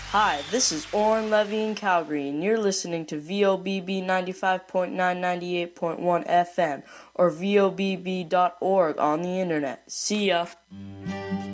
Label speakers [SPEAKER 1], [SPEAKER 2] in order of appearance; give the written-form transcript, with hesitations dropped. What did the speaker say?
[SPEAKER 1] Hi, this is Oren Levy in Calgary, and you're listening to VOBB 95.9, 98.1 FM, or VOBB.org on the internet. See ya!